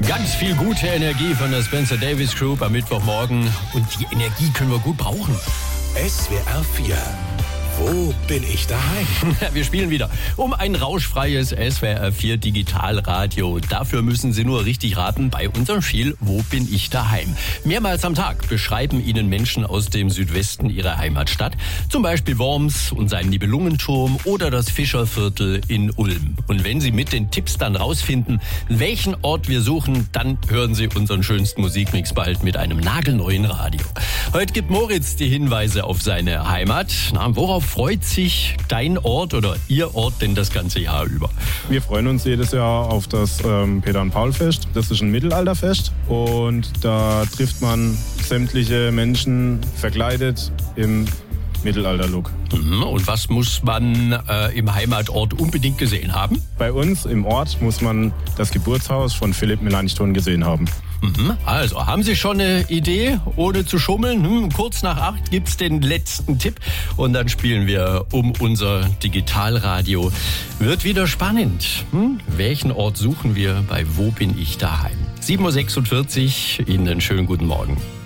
Ganz viel gute Energie von der Spencer Davis Group am Mittwochmorgen. Und die Energie können wir gut brauchen. SWR 4. Wo bin ich daheim? Wir spielen wieder um ein rauschfreies SWR 4 Digitalradio. Dafür müssen Sie nur richtig raten bei unserem Spiel Wo bin ich daheim? Mehrmals am Tag beschreiben Ihnen Menschen aus dem Südwesten ihre Heimatstadt. Zum Beispiel Worms und seinen Nibelungenturm oder das Fischerviertel in Ulm. Und wenn Sie mit den Tipps dann rausfinden, welchen Ort wir suchen, dann hören Sie unseren schönsten Musikmix bald mit einem nagelneuen Radio. Heute gibt Moritz die Hinweise auf seine Heimat. Na, worauf freut sich dein Ort oder Ihr Ort denn das ganze Jahr über? Wir freuen uns jedes Jahr auf das Peter- und Paul-Fest. Das ist ein Mittelalterfest und da trifft man sämtliche Menschen verkleidet im Mittelalter-Look. Und was muss man im Heimatort unbedingt gesehen haben? Bei uns im Ort muss man das Geburtshaus von Philipp Melanchthon gesehen haben. Also, haben Sie schon eine Idee, ohne zu schummeln? Kurz nach 8 gibt's den letzten Tipp und dann spielen wir um unser Digitalradio. Wird wieder spannend. Welchen Ort suchen wir bei Wo bin ich daheim? 7.46 Uhr, Ihnen einen schönen guten Morgen.